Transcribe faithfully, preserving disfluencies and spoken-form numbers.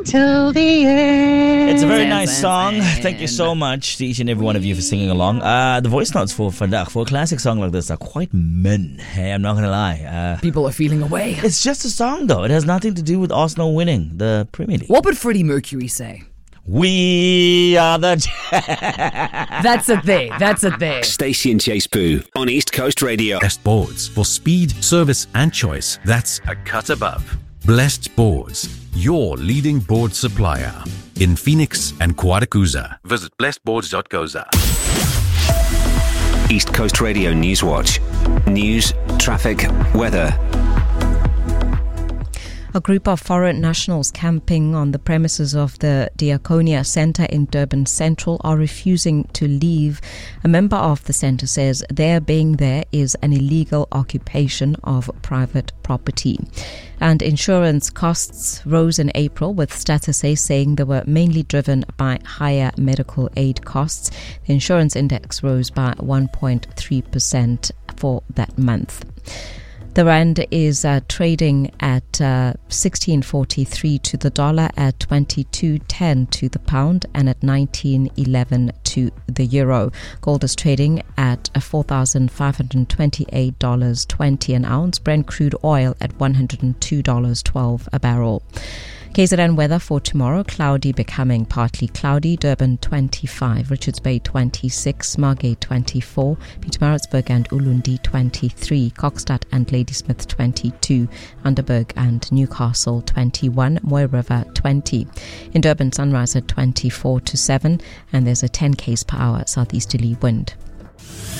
till the end. It's a very nice song. Thank you so much to each and every one of you for singing along. Uh, the voice notes for vandaag, for a classic song like this, are quite min. Hey, I'm not going to lie. Uh, People are feeling away. it's just a song, though. It has nothing to do with Arsenal winning the Premier League. What would Freddie Mercury say? We are the... That's a thing. That's a thing. Stacey and Chase Boo on East Coast Radio. Blessed Boards, for speed, service and choice. That's a cut above. Blessed Boards, your leading board supplier in Phoenix and Quadacooza. Visit blessed boards dot co dot za. East Coast Radio News Watch. News, traffic, weather. A group of foreign nationals camping on the premises of the Diaconia Centre in Durban Central are refusing to leave. A member of the centre says their being there is an illegal occupation of private property. And insurance costs rose in April, with Status saying they were mainly driven by higher medical aid costs. The insurance index rose by one point three percent for that month. The rand is uh, trading at uh, sixteen forty-three to the dollar, at twenty-two ten to the pound, and at nineteen eleven to the euro. Gold is trading at four thousand five hundred twenty-eight dollars twenty an ounce. Brent crude oil at one hundred two dollars twelve a barrel. K Z N weather for tomorrow: cloudy becoming partly cloudy. Durban twenty-five, Richards Bay twenty-six, Margate twenty-four, Pietermaritzburg and Ulundi twenty-three, Kokstad and Ladysmith twenty-two, Underberg and Newcastle twenty-one, Moy River twenty. In Durban, sunrise at twenty-four to seven, and there's a ten k's per hour southeasterly wind.